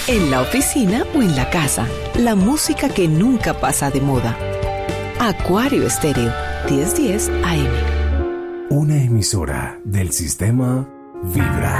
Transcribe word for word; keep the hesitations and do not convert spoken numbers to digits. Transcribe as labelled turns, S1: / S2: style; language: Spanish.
S1: En la oficina o en la casa, la música que nunca pasa de moda. Acuario Estéreo, diez diez A M.
S2: Una emisora del sistema Vibra.